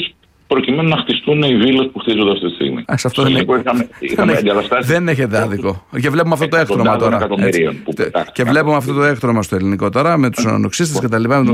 προκειμένου να χτιστούν οι βίλες που χτίζονται αυτή τη στιγμή. Α, αυτό δεν, είχαμε, είχαμε δεν έχετε άδικο. Και βλέπουμε αυτό το έκτρωμα τώρα. Που και βλέπουμε αυτό το έκτρωμα στο ελληνικό τώρα με τους ανοξίστες και τα λοιπά.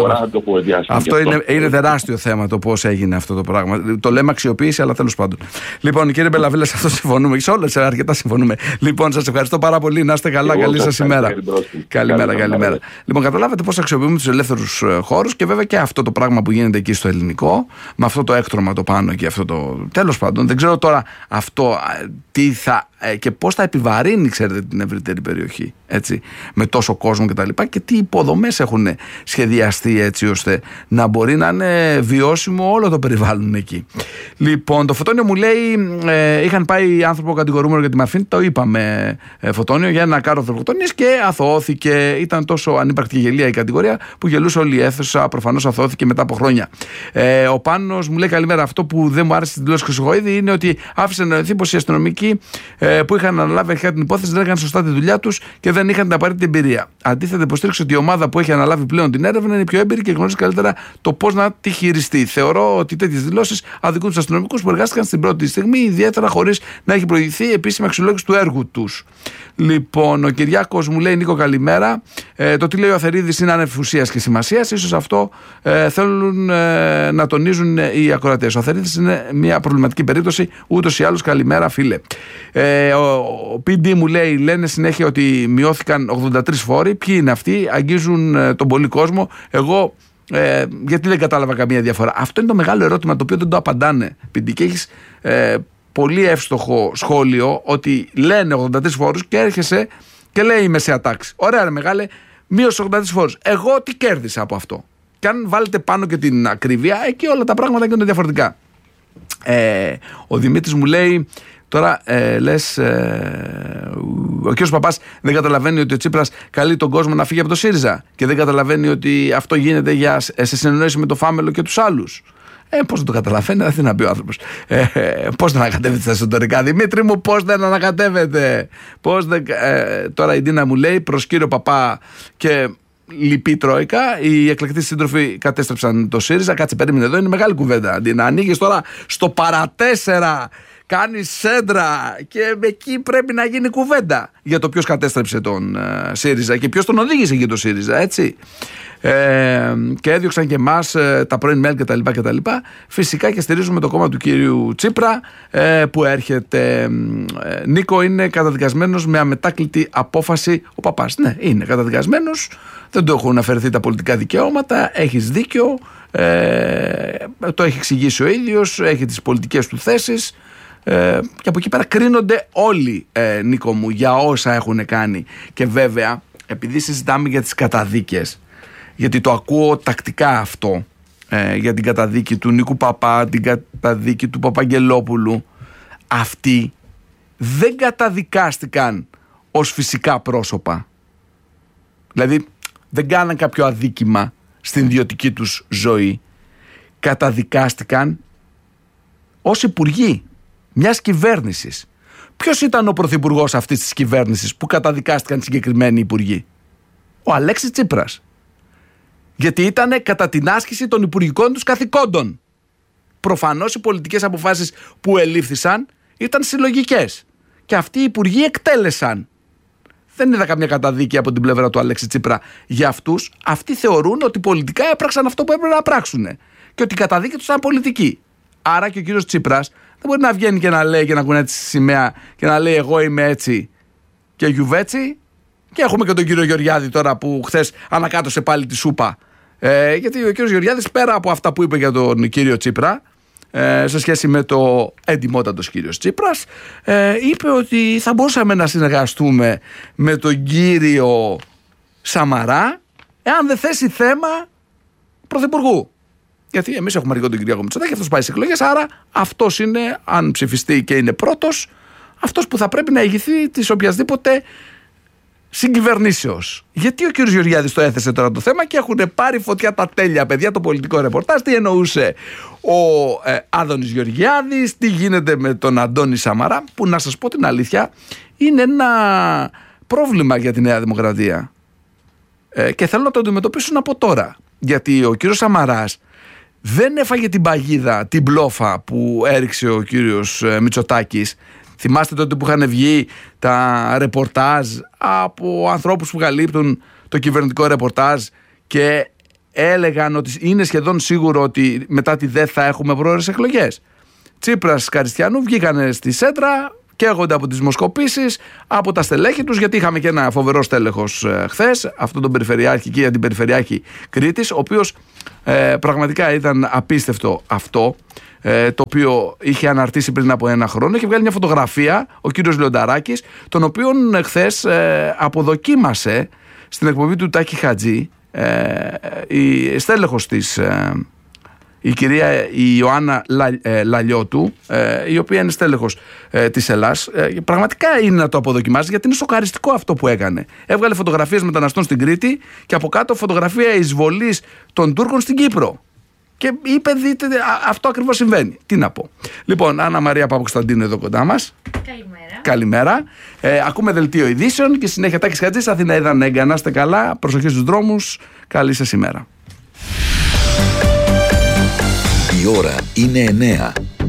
Αυτό είναι, είναι τεράστιο θέμα το πώς έγινε αυτό το πράγμα. Το λέμε αξιοποίηση, αλλά τέλος πάντων. Λοιπόν, κύριε Μπελαβίλα, σε αυτό συμφωνούμε. Σε όλες αρκετά συμφωνούμε. Λοιπόν, σας ευχαριστώ πάρα πολύ. Να είστε καλά. Καλή σας ημέρα. Καλημέρα, καλημέρα. Λοιπόν, καταλάβατε πώς αξιοποιούμε τους ελεύθερους χώρους και βέβαια και αυτό το πράγμα που γίνεται εκεί στο ελληνικό, με αυτό το έκτρωμα το πάνω και αυτό το. Τέλος πάντων, δεν ξέρω τώρα αυτό τι θα και πώς θα επιβαρύνει, ξέρετε, την ευρύτερη περιοχή, έτσι, με τόσο κόσμο κτλ. Και, και τι υποδομές έχουν σχεδιαστεί έτσι ώστε να μπορεί να είναι βιώσιμο όλο το περιβάλλον εκεί. Λοιπόν, το Φωτόνιο μου λέει, ε, είχαν πάει άνθρωπο κατηγορούμενο για τη Μαρφίν, το είπαμε, ε, Φωτόνιο, για ένα κάρο αυτοκτονίας και αθωώθηκε. Ήταν τόσο ανύπαρκτη και γελία η κατηγορία που γελούσε όλη η αίθουσα. Προφανώς αθωώθηκε μετά από χρόνια. Ε, ο Πάνος μου λέει, καλημέρα. Αυτό που δεν μου άρεσε στην τηλεόραση Χρυσοχοΐδη είναι ότι άφησε να νοηθεί πως οι αστυνομικοί ε, που είχαν αναλάβει αρχικά την υπόθεση δεν έκαναν σωστά τη δουλειά τους και δεν είχαν την απαραίτητη εμπειρία. Αντίθετα, υποστήριξε ότι η ομάδα που έχει αναλάβει πλέον την έρευνα είναι πιο έμπειρη και γνωρίζει καλύτερα το πώς να τη χειριστεί. Θεωρώ ότι τέτοιες δηλώσεις αδικούν τους αστυνομικούς που εργάστηκαν στην πρώτη στιγμή, ιδιαίτερα χωρίς να έχει προηγηθεί επίσημη αξιολόγηση του έργου τους. Λοιπόν, ο Κυριάκος μου λέει, Νίκο, καλημέρα. Ε, το τι λέει ο Αθερίδης είναι άνευ ουσίας και σημασίας. Ίσως αυτό ε, θέλουν ε, να τονίζουν οι ακροατές. Ο Αθερίδης είναι μια προβληματική περίπτωση, ούτως ή άλλως. Καλημέρα, φίλε. Ε, ο, ο πι ντι μου λέει, λένε συνέχεια ότι μειώθηκαν ογδόντα τρεις φόροι. Ποιοι είναι αυτοί, αγγίζουν ε, τον πολύ κόσμο. Εγώ ε, γιατί δεν κατάλαβα καμία διαφορά. Αυτό είναι το μεγάλο ερώτημα το οποίο δεν το απαντάνε. πι ντι, και έχεις ε, πολύ εύστοχο σχόλιο ότι λένε ογδόντα τρεις φόρους και έρχεσαι και λέει η μεσαία τάξη. Ωραία, ρε μεγάλε, μείωσε ογδόντα τρεις φόρους. Εγώ τι κέρδισα από αυτό? Και αν βάλετε πάνω και την ακρίβεια, εκεί όλα τα πράγματα γίνονται διαφορετικά. Ε, ο Δημήτρης μου λέει, τώρα ε, λες, ε, ο κ. Παπάς δεν καταλαβαίνει ότι ο Τσίπρας καλεί τον κόσμο να φύγει από το ΣΥΡΙΖΑ και δεν καταλαβαίνει ότι αυτό γίνεται για, σε συνεννόηση με το Φάμελο και τους άλλους. Ε, πώς δεν το καταλαβαίνει, δεν να πει ο άνθρωπος. Ε, πώς δεν ανακατεύεται στα εσωτερικά, Δημήτρη μου, πώς δεν ανακατεύεται. Πώς δεν, ε, τώρα η Ντίνα μου λέει, προς κύριο Παπά και λυπή Τρόικα, οι εκλεκτοί σύντροφοι κατέστρεψαν το ΣΥΡΙΖΑ. Κάτσε, περίμενε, εδώ είναι μεγάλη κουβέντα. Αντί να ανοίγεις τώρα στο παρατέσσερα, κάνεις σέντρα και εκεί πρέπει να γίνει κουβέντα για το ποιος κατέστρεψε τον uh, ΣΥΡΙΖΑ και ποιος τον οδήγησε για το ΣΥΡΙΖΑ, έτσι. Ε, και έδιωξαν και εμάς ε, τα πρώην μέλη κτλ, κτλ. Φυσικά και στηρίζουμε το κόμμα του κύριου Τσίπρα ε, που έρχεται. Ε, Νίκο, είναι καταδικασμένος με αμετάκλητη απόφαση ο Παπάς. Ναι, είναι καταδικασμένος, δεν του έχουν αφαιρεθεί τα πολιτικά δικαιώματα, έχεις δίκιο, ε, το έχει εξηγήσει ο ίδιος, έχει τις πολιτικές του θέσεις. Ε, και από εκεί πέρα κρίνονται όλοι, ε, Νίκο μου, για όσα έχουν κάνει. Και βέβαια, επειδή συζητάμε για τις καταδίκες, γιατί το ακούω τακτικά αυτό, ε, για την καταδίκη του Νίκου Παπά, την καταδίκη του Παπαγγελόπουλου, αυτοί δεν καταδικάστηκαν ως φυσικά πρόσωπα. Δηλαδή δεν κάναν κάποιο αδίκημα στην ιδιωτική τους ζωή. Καταδικάστηκαν ως υπουργοί μιας κυβέρνησης. Ποιος ήταν ο πρωθυπουργός αυτής της κυβέρνησης που καταδικάστηκαν συγκεκριμένοι υπουργοί? Ο Αλέξης Τσίπρας. Γιατί ήταν κατά την άσκηση των υπουργικών τους καθηκόντων. Προφανώς οι πολιτικές αποφάσεις που ελήφθησαν ήταν συλλογικές και αυτοί οι υπουργοί εκτέλεσαν. Δεν είδα καμία καταδίκη από την πλευρά του Αλέξη Τσίπρα για αυτούς. Αυτοί θεωρούν ότι πολιτικά έπραξαν αυτό που έπρεπε να πράξουν και ότι η καταδίκη τους ήταν πολιτική. Άρα και ο κύριος Τσίπρας δεν μπορεί να βγαίνει και να λέει και να κουνάει τη σημαία και να λέει εγώ είμαι έτσι και γιουβέτσι. Και έχουμε και τον κύριο Γεωργιάδη τώρα που χθες ανακάτωσε πάλι τη σούπα. Ε, γιατί ο κύριος Γεωργιάδης, πέρα από αυτά που είπε για τον κύριο Τσίπρα, ε, σε σχέση με το εντιμότατος κύριος Τσίπρας, ε, είπε ότι θα μπορούσαμε να συνεργαστούμε με τον κύριο Σαμαρά εάν δεν θέσει θέμα πρωθυπουργού. Γιατί εμείς έχουμε αρχικό τον Κυριάκο Μητσοτάκη, αυτός πάει σε εκλογές, άρα αυτός είναι, αν ψηφιστεί και είναι πρώτος, αυτός που θα πρέπει να ηγηθεί της οποιασδήποτε συγκυβερνήσεως. Γιατί ο κύριος Γεωργιάδης το έθεσε τώρα το θέμα και έχουν πάρει φωτιά τα τέλεια, παιδιά, το πολιτικό ρεπορτάζ. Τι εννοούσε ο ε, Άδωνης Γεωργιάδης, τι γίνεται με τον Αντώνη Σαμαρά, που να σας πω την αλήθεια είναι ένα πρόβλημα για τη Νέα Δημοκρατία. Ε, και θέλω να το αντιμετωπίσουν από τώρα. Γιατί ο κύριος Σαμαράς δεν έφαγε την παγίδα, την μπλόφα που έριξε ο κύριος Μητσοτάκης. Θυμάστε τότε που είχαν βγει τα ρεπορτάζ από ανθρώπους που καλύπτουν το κυβερνητικό ρεπορτάζ και έλεγαν ότι είναι σχεδόν σίγουρο ότι μετά τη ΔΕΘ θα έχουμε πρόορες εκλογές. Τσίπρας, Καριστιανού βγήκανε στη Σέντρα, καίγονται από τις δημοσκοπήσεις, από τα στελέχη τους, γιατί είχαμε και ένα φοβερό στέλεχος ε, χθες, αυτόν τον Περιφερειάρχη και την Περιφερειάρχη Κρήτης, ο οποίος ε, πραγματικά ήταν απίστευτο αυτό, ε, το οποίο είχε αναρτήσει πριν από ένα χρόνο. Είχε βγάλει μια φωτογραφία ο κύριος Λιονταράκης, τον οποίον ε, χθες ε, αποδοκίμασε στην εκπομπή του Τάκη Χατζή, ε, η στέλεχος της, ε, η κυρία η Ιωάννα Λα, ε, Λαλιώτου, ε, η οποία είναι στέλεχος ε, της Ελλάς. Ε, πραγματικά είναι να το αποδοκιμάσει, γιατί είναι σοκαριστικό αυτό που έκανε. Έβγαλε φωτογραφίες μεταναστών στην Κρήτη και από κάτω φωτογραφία εισβολής των Τούρκων στην Κύπρο. Και είπε, δείτε, α, αυτό ακριβώς συμβαίνει. Τι να πω. Λοιπόν, Άννα Μαρία Παπακοσταντίνου εδώ κοντά μας. Καλημέρα. Καλημέρα. Ε, ακούμε δελτίο ειδήσεων και συνέχεια Τάκης Χατζής, Αθήνα Νέγκα. Να είστε καλά. Προσοχή στους δρόμους. Καλή σας ημέρα. Η ώρα είναι εννέα.